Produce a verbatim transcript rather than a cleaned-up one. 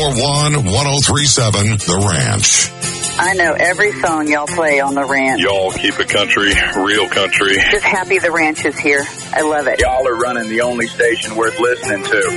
four one, one oh three seven, The Ranch. I know every song y'all play on The Ranch. Y'all keep it country, real country. Just happy The Ranch is here. I love it. Y'all are running the only station worth listening to.